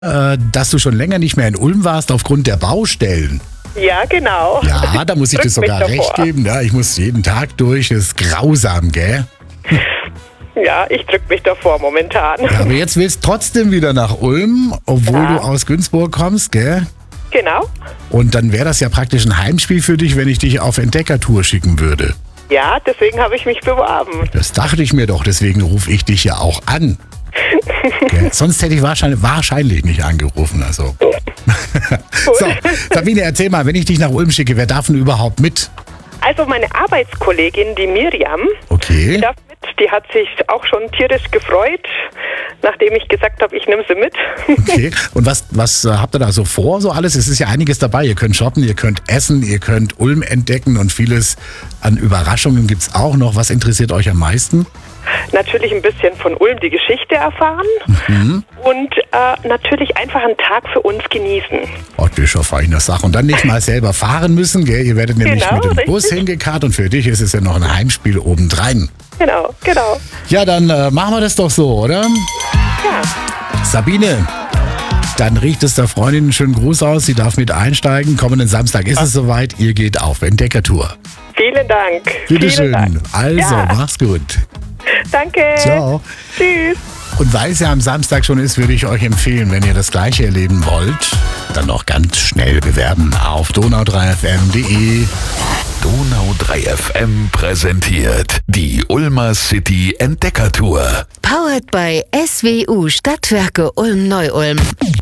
dass du schon länger nicht mehr in Ulm warst aufgrund der Baustellen. Ja, genau. Ja, da muss ich dir sogar recht geben. Ja, ich muss jeden Tag durch. Das ist grausam, gell? Ja, ich drück mich davor momentan. Ja, aber jetzt willst du trotzdem wieder nach Ulm, obwohl du aus Günzburg kommst, gell? Genau. Und dann wäre das ja praktisch ein Heimspiel für dich, wenn ich dich auf Entdeckertour schicken würde. Ja, deswegen habe ich mich beworben. Das dachte ich mir doch, deswegen rufe ich dich ja auch an. Okay. Sonst hätte ich wahrscheinlich nicht angerufen. Also. So, Sabine, erzähl mal, wenn ich dich nach Ulm schicke, wer darf denn überhaupt mit? Also meine Arbeitskollegin, die Miriam, Okay. die darf mit. Die hat sich auch schon tierisch gefreut, nachdem ich gesagt habe, ich nehme sie mit. Okay. Und was habt ihr da so vor, so alles? Es ist ja einiges dabei. Ihr könnt shoppen, ihr könnt essen, ihr könnt Ulm entdecken und vieles an Überraschungen gibt's auch noch. Was interessiert euch am meisten? Natürlich ein bisschen von Ulm die Geschichte erfahren und natürlich einfach einen Tag für uns genießen. Oh, das ist schon feine Sache. Und dann nicht mal selber fahren müssen, gell? Ihr werdet nämlich Genau, mit dem Bus richtig. hingekarrt und für dich ist es ja noch ein Heimspiel obendrein. Genau. Ja, dann machen wir das doch so, oder? Ja, Sabine, dann riecht es der Freundin einen schönen Gruß aus. Sie darf mit einsteigen. Kommenden Samstag ist es soweit. Ihr geht auf Entdeckertour. vielen Dank. Bitte Vielen schön. Dank. Also, Ja. mach's gut. Danke. Ciao. Tschüss. Und weil es ja am Samstag schon ist, würde ich euch empfehlen, wenn ihr das Gleiche erleben wollt, dann noch ganz schnell bewerben auf donau3fm.de. Donau 3 FM präsentiert die Ulmer City Entdeckertour. Powered by SWU Stadtwerke Ulm-Neu-Ulm.